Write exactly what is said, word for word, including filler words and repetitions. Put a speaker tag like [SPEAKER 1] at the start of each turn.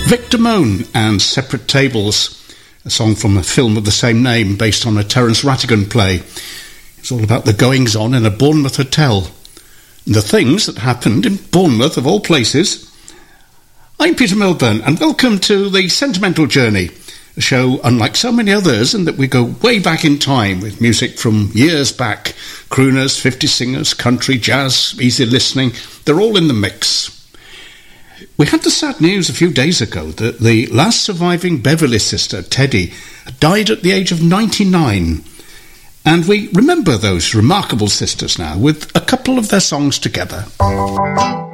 [SPEAKER 1] Victor Moan and Separate Tables, a song from a film of the same name based on a Terence Rattigan play. It's all about the goings-on in a Bournemouth hotel and the things that happened in Bournemouth, of all places. I'm Peter Milburn, and welcome to The Sentimental Journey, a show unlike so many others in that we go way back in time with music from years back. Crooners, fifties singers, country, jazz, easy listening, they're all in the mix. We had the sad news a few days ago that the last surviving Beverly sister, Teddy, died at the age of ninety-nine. And we remember those remarkable sisters now with a couple of their songs together.